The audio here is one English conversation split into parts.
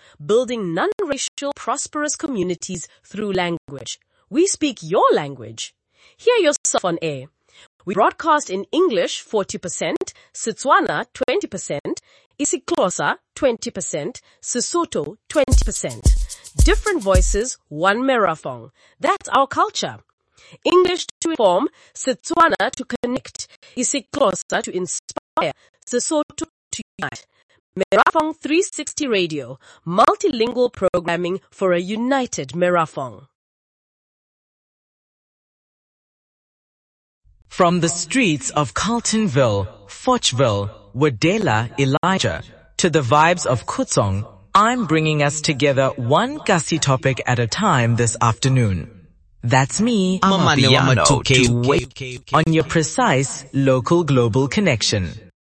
building non-racial, prosperous communities through language. We speak your language. Hear yourself on air. We broadcast in English 40%, Setswana 20%, isiXhosa 20%, Sesotho 20%. Different voices, one Merafong. That's our culture. English to inform, Setswana to connect, isiXhosa to inspire, Sesotho to unite. Merafong 360 Radio, multilingual programming for a united Merafong. From the streets of Carltonville, Fochville, Wadela, Elijah, to the vibes of Kutsong, I'm bringing us together one Kasi topic at a time this afternoon. That's me, Amapiano, on your precise local global connection.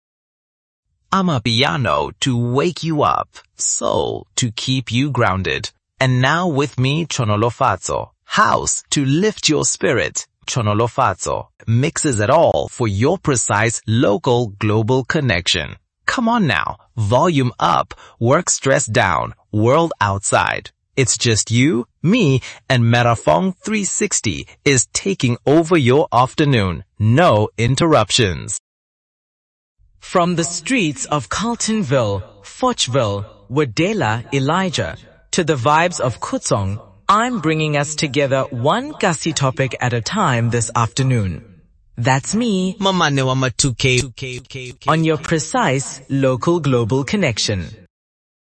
Amapiano to wake you up, soul to keep you grounded. And now with me, Chonolofatso, house to lift your spirit. Chonolofatso mixes it all for your precise local global connection. Come on now, volume up, work stress down, world outside. It's just you, me, and Merafong 360 is taking over your afternoon. No interruptions. From the streets of Carltonville, Fochville, Wadela, Elijah, to the vibes of Kutsong, I'm bringing us together one Kasi topic at a time this afternoon. That's me, on your precise local global connection.